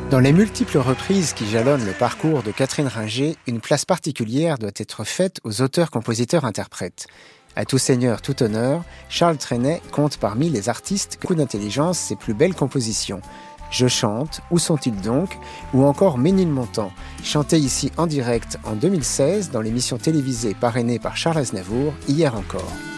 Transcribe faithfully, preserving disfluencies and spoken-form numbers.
Dans les multiples reprises qui jalonnent le parcours de Catherine Ringer, une place particulière doit être faite aux auteurs-compositeurs-interprètes. À tout seigneur, tout honneur, Charles Trenet compte parmi les artistes beaucoup d'intelligence ses plus belles compositions. Je chante, Où sont-ils donc ? Ou encore Ménilmontant, chanté ici en direct en deux mille seize dans l'émission télévisée parrainée par Charles Aznavour, Hier encore.